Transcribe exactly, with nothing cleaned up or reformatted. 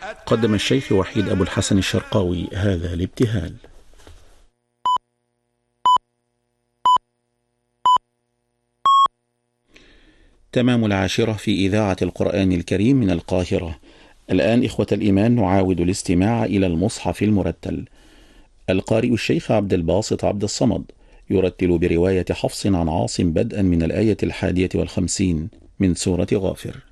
قدم الشيخ وحيد أبو الحسن الشرقاوي هذا الابتهال. تمام العاشرة في إذاعة القرآن الكريم من القاهرة. الآن إخوة الإيمان نعاود الاستماع إلى المصحف المرتل. القارئ الشيخ عبد الباسط عبد الصمد يرتل برواية حفص عن عاصم بدءا من الآية الحادية والخمسين من سورة غافر.